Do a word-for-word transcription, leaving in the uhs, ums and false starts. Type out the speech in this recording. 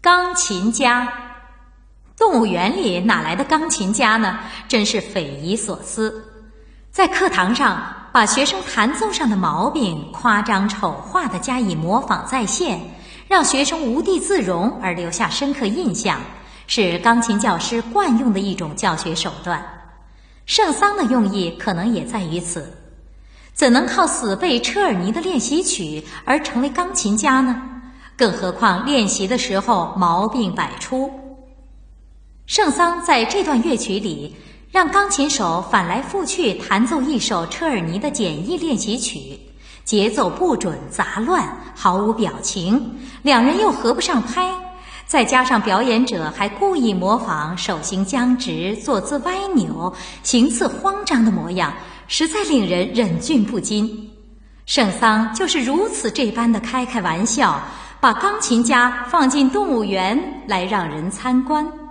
钢琴家。动物园里哪来的钢琴家呢？真是匪夷所思。在课堂上把学生弹奏上的毛病夸张丑化地加以模仿再现，让学生无地自容而留下深刻印象，是钢琴教师惯用的一种教学手段。圣桑的用意可能也在于此，怎能靠死背车尔尼的练习曲而成为钢琴家呢？更何况练习的时候毛病百出。圣桑在这段乐曲里让钢琴手反来覆去弹奏一首车尔尼的简易练习曲，节奏不准杂乱，毫无表情，两人又合不上拍，再加上表演者还故意模仿手型僵直、坐姿歪扭、形似慌张的模样，实在令人忍俊不禁。圣桑就是如此这般的开开玩笑，把钢琴家放进动物园来让人参观。